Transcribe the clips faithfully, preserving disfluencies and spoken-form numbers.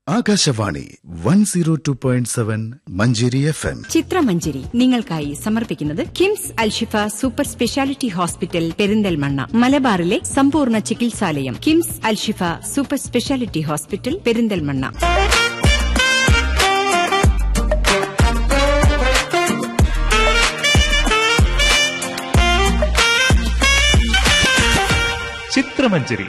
Akashvani one zero two point seven Manjeri F M. ചിത്രമഞ്ചേരി നിങ്ങൾക്കായി സമർപ്പിക്കുന്നത് KIMS Alshifa super speciality hospital Perinthalmanna, മലബാറിലെ സമ്പൂർണ്ണ ചികിത്സാലയം. KIMS Alshifa super speciality hospital Perinthalmanna. ചിത്രമഞ്ചേരി.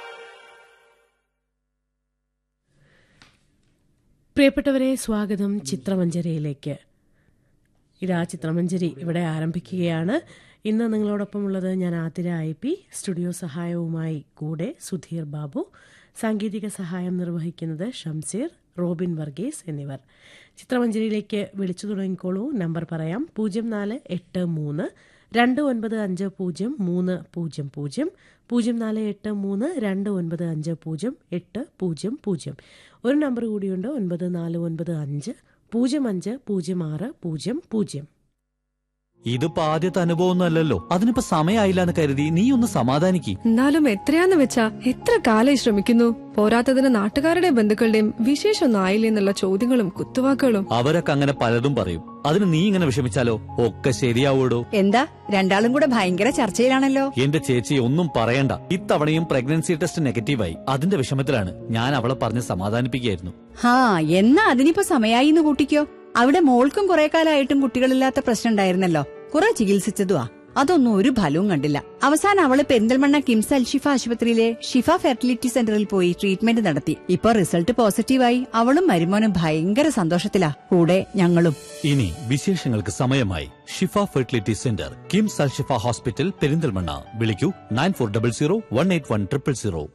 പ്രിയപ്പെട്ടവരെ, സ്വാഗതം ചിത്രമഞ്ചേരിയിലേക്ക്. ഇതാ ചിത്രമഞ്ചേരി ഇവിടെ ആരംഭിക്കുകയാണ്. ഇന്ന് നിങ്ങളോടൊപ്പം ഉള്ളത് ഞാൻ ആതിര ഐ പി. സ്റ്റുഡിയോ സഹായവുമായി കൂടെ സുധീർ ബാബു. സാങ്കേതിക സഹായം നിർവഹിക്കുന്നത് ഷംസീർ, റോബിൻ വർഗീസ് എന്നിവർ. ചിത്രമഞ്ചേരിയിലേക്ക് വിളിച്ചു തുടങ്ങിക്കോളൂ. നമ്പർ പറയാം: പൂജ്യം നാല് എട്ട് മൂന്ന് രണ്ട് ഒൻപത് അഞ്ച് പൂജ്യം മൂന്ന് പൂജ്യം പൂജ്യം, പൂജ്യം നാല് എട്ട് മൂന്ന് രണ്ട് ഒൻപത് അഞ്ച് പൂജ്യം എട്ട് പൂജ്യം പൂജ്യം. ഒരു നമ്പർ കൂടിയുണ്ട്: ഒൻപത് നാല് ഒൻപത് അഞ്ച് പൂജ്യം അഞ്ച് പൂജ്യം ആറ് പൂജ്യം പൂജ്യം. ഇതിപ്പോ ആദ്യത്തെ അനുഭവമൊന്നും അല്ലല്ലോ. അതിനിപ്പോ സമയമായില്ല എന്ന് കരുതി നീ ഒന്ന് സമാധാനിക്ക്. എന്നാലും എത്രയാന്ന് വെച്ചാ എത്ര കാലം ശ്രമിക്കുന്നു. പോരാത്തതിന് നാട്ടുകാരുടെ ബന്ധുക്കളുടെയും വിശേഷമൊന്നും ആയില്ലേ എന്നുള്ള ചോദ്യങ്ങളും കുത്തുവാക്കുകളും. അവരൊക്കെ അങ്ങനെ പലതും പറയും. അതിന് നീ ഇങ്ങനെ വിഷമിച്ചാലോ? ഒക്കെ ശരിയാവൂടോ. എന്താ രണ്ടാളും കൂടെ ഭയങ്കര ചർച്ചയിലാണല്ലോ. എന്റെ ചേച്ചി ഒന്നും പറയണ്ട. ഇത്തവണയും പ്രഗ്നൻസി ടെസ്റ്റ് നെഗറ്റീവായി. അതിന്റെ വിഷമത്തിലാണ്. ഞാൻ അവളെ പറഞ്ഞ് സമാധാനിപ്പിക്കുകയായിരുന്നു. ഹാ, എന്നാ അതിനിപ്പോ സമയായി എന്ന് കൂട്ടിക്കോ. അവിടെ മോൾക്കും കുറെ കാലമായിട്ടും കുട്ടികളില്ലാത്ത പ്രശ്നം ഉണ്ടായിരുന്നല്ലോ. കുറെ ചികിത്സിച്ചതുവാ, അതൊന്നും ഒരു ഫലവും കണ്ടില്ല. അവസാനം അവള് പെരിന്തൽമണ്ണ കിംസ് അൽഷിഫ ആശുപത്രിയിലെ ഷിഫ ഫെർട്ടിലിറ്റി സെന്ററിൽ പോയി ട്രീറ്റ്മെന്റ് നടത്തി. ഇപ്പൊ റിസൾട്ട് പോസിറ്റീവായി. അവളും മരുമോനും ഭയങ്കര സന്തോഷത്തിലാ, കൂടെ ഞങ്ങളും. ഇനി വിശേഷങ്ങൾക്ക് സമയമായി. ഷിഫ fertility centre, KIMS Alshifa hospital, Perinthalmanna. വിളിക്കൂ nine four double zero one eight one triple zero.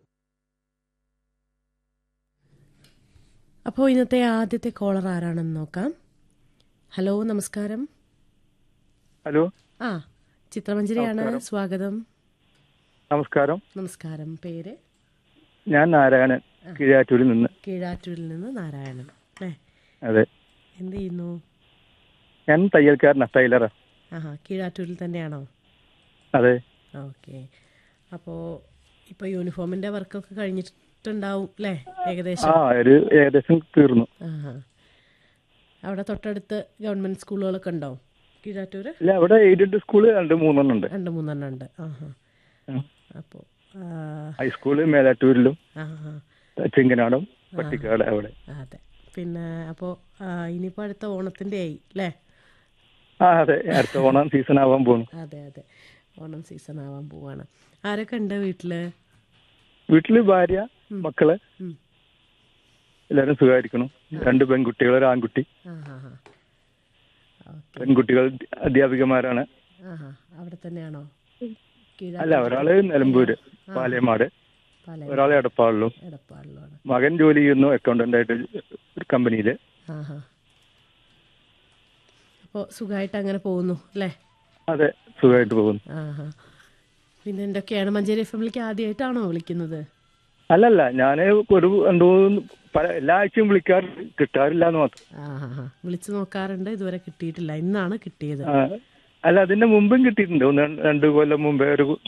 അപ്പോൾ ഇന്നത്തെ ആദ്യത്തെ കോളർ ആരാണെന്ന് നോക്കാം. ഹലോ, നമസ്കാരം. ഹലോ, ആ ചിത്രമഞ്ചേരിയാണ്. സ്വാഗതം. നമസ്കാരം. നമസ്കാരം. പേര്? ഞാൻ നാരായണൻ, കീഴാറ്റൂരിൽ നിന്ന്. കീഴാറ്റൂരിൽ നിന്ന് നാരായണൻ. ഏ അതെ. എന്ത് ചെയ്യുന്നു? ഞാൻ തയ്യൽക്കാരനാ, ടൈലറാ. ആഹാ, കീഴാറ്റൂരിൽ തന്നെയാണോ? അതെ. ഓക്കെ. അപ്പോൾ ഇപ്പോൾ യൂണിഫോമിന്റെ വർക്കൊക്കെ കഴിഞ്ഞിട്ടുണ്ടാവും അല്ലേ? ഏകദേശം. ആ, ഒരു ഏകദേശം തീർന്നു. ആഹാ. അവിടെ തൊട്ടടുത്ത് ഗവൺമെന്റ് സ്കൂളുകളൊക്കെ ഉണ്ടോ കീഴാറ്റൂര്? ഇല്ല, അവിടെ എയ്ഡഡ് സ്കൂള് രണ്ട് മൂന്നെണ്ണം ഉണ്ട്. രണ്ട് മൂന്നെണ്ണം ഉണ്ട്. ആഹാ. അപ്പോൾ ഹൈസ്കൂള് മേലാറ്റൂരിലും ആഹാ ചിങ്ങനാടും പട്ടിക്കാട് അവിടെ. അതെ. പിന്നെ അപ്പോൾ ഇനിയിപ്പോൾ അടുത്ത ഓണത്തിന്റെ ആയി അല്ലേ? ആ അതെ, അടുത്ത ഓണം സീസൺ ആവാൻ പോണു. അതെ അതെ, ഓണം സീസൺ ആവാൻ പോവാണ്. ആരൊക്കെ ഉണ്ട് വീട്ടില്? വീട്ടില് ഭാര്യ, മക്കള്, എല്ലാരും സുഖമായിരിക്കണം. രണ്ട് പെൺകുട്ടികൾ, ഒരു ആൺകുട്ടി. പെൺകുട്ടികൾ അധ്യാപികമാരാണ്. അവിടെ തന്നെയാണോ? അല്ല, ഒരാള് നിലമ്പൂര് പാലയമാട്, ഒരാള് എടപ്പാളിലും. മകൻ ജോലി ചെയ്യുന്നു അക്കൗണ്ടന്റ് ആയിട്ട് ഒരു കമ്പനിയില്. അപ്പോ സുഖമായിട്ട് അങ്ങനെ പോകുന്നു അല്ലേ? അതെ, സുഖമായിട്ട് പോകുന്നു. പിന്നെ എന്തൊക്കെയാണ്? മഞ്ചേരി എഫ് എമ്മിലേക്ക് ആദ്യമായിട്ടാണോ വിളിക്കുന്നത്? അല്ലല്ല, ഞാന് ഒരു രണ്ടു മൂന്ന് പല എല്ലാ ആഴ്ചയും വിളിക്കാറ്, കിട്ടാറില്ല എന്ന് മാത്രം. വിളിച്ചു നോക്കാറുണ്ട്, ഇതുവരെ കിട്ടിയിട്ടില്ല. ഇന്നാണ് കിട്ടിയത്. അല്ല, അതിന്റെ മുമ്പും കിട്ടിയിട്ടുണ്ട്. ഒന്ന് രണ്ട് കൊല്ലം മുമ്പേ ഒരു